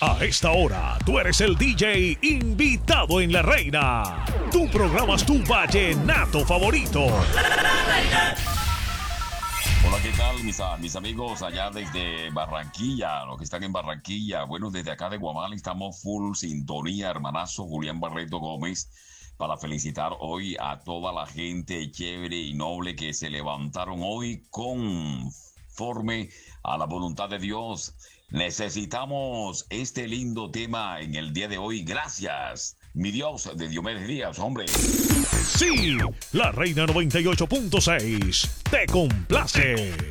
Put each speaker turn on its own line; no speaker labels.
A esta hora, tú eres el DJ invitado en La Reina. Tú programas tu vallenato favorito.
Hola, ¿qué tal mis amigos allá desde Barranquilla, los que están en Barranquilla? Bueno, desde acá de Guamal estamos full sintonía, hermanazo Julián Barreto Gómez, para felicitar hoy a toda la gente chévere y noble que se levantaron hoy conforme a la voluntad de Dios. Necesitamos este lindo tema en el día de hoy. Gracias, mi Dios, de Diomedes Díaz, hombre.
Sí, La Reina 98.6 te complace.